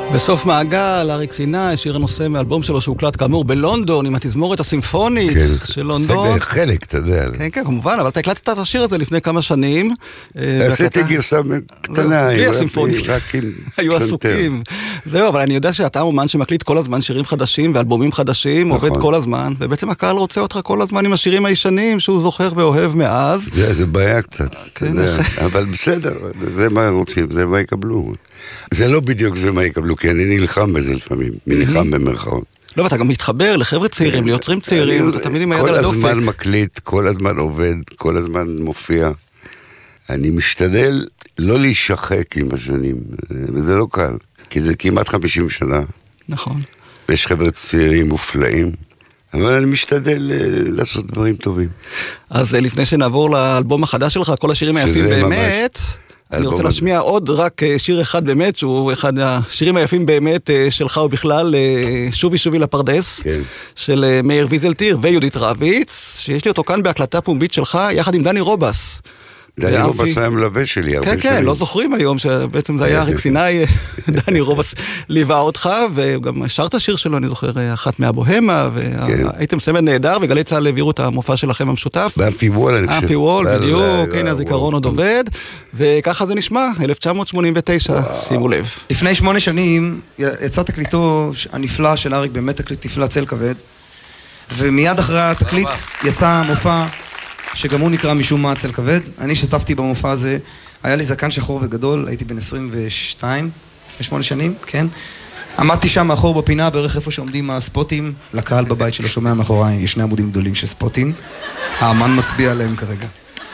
בסוף מעגל, אריק סיני, שיר הנושא מאלבום שלו שהוקלט כאמור בלונדון, עם התזמורת הסימפונית של לונדון. זה חלק, אתה יודע. כן, כן, כמובן, אבל אתה הקלטת את השיר הזה לפני כמה שנים. עשיתי גרסה קטנה, בלי הסימפונית. היו עסוקים. זהו, אבל אני יודע שאתה אומן שמקליט כל הזמן שירים חדשים ואלבומים חדשים, עובד כל הזמן, ובעצם הקהל רוצה אותך כל הזמן עם השירים הישנים שהוא זוכר ואוהב מאז. זה בעיה קצת, אבל בסדר, זה מה רוצים, זה מה יקבלו. זה לא בדיוק זה מה יקבלו, כי אני נלחם בזה לפעמים, נלחם במרכאות. לא, ואתה גם מתחבר לחבר'ה צעירים, ליוצרים צעירים, אתה תמיד עם היד על הדופק. כל הזמן מקליט, כל הזמן עובד, כל הזמן מופיע. אני משתדל לא להישחק עם השנים, וזה לא קל, כי זה כמעט 50 שנה. נכון. ויש חבר'ה צעירים מופלאים, אבל אני משתדל לעשות דברים טובים. אז לפני שנעבור לאלבום החדש שלך, כל השירים היפים באמת, אני רוצה להשמיע עוד רק שיר אחד באמת, שהוא אחד השירים היפים באמת שלך ובכלל, שובי שובי לפרדס, של מאיר ויזלטיר ויהודית רביץ, שיש לי אותו כאן בהקלטה פומבית שלך, יחד עם דני רובס. דני רובס היה מלווה שלי. כן, כן, לא זוכרים היום שבעצם זה היה אריק סיני, דני רובס ליווה אותך, וגם שרת שיר שלו, אני זוכר, אחת מהבוהמה, והייתם סמד נהדר, וגלי צהל העבירו את המופע שלכם המשותף. באמפי וול, אני חושב. אמפי וול, בדיוק, הנה הזיכרון עוד עובד, וככה זה נשמע, 1989, שימו לב. לפני 8 שנים יצא תקליטו הנפלא של אריק, באמת תקליט נפלא, צל כבד, ומיד אחרי התקליט יצא מופע שגם הוא נקרא משום מה צל כבד. אני השתתפתי במופע הזה, היה לי זקן שחור וגדול, הייתי בן 22, 8 שנים, כן. עמדתי שם מאחור בפינה, בערך איפה שעומדים הספוטים, לקהל בבית שלו שומע מאחוריי, יש 2 עמודים גדולים של ספוטים, האמן מצביע עליהם כרגע.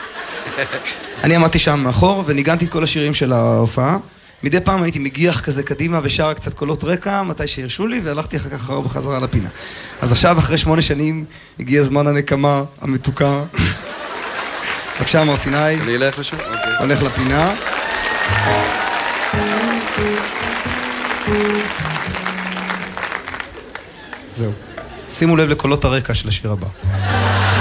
אני עמדתי שם מאחור וניגנתי את כל השירים של ההופעה, מדי פעם הייתי מגיח כזה קדימה ושר קצת קולות רקע, מתי שהרשו לי, והלכתי אחר כך בחזרה לפינה. אז עכשיו, אחרי 8 שנים, הגיע זמן הנקמה המתוקה. בבקשה, מר סיני. אני אלך לשם? הולך לפינה. זהו. שימו לב לקולות הרקע של השיר הבא.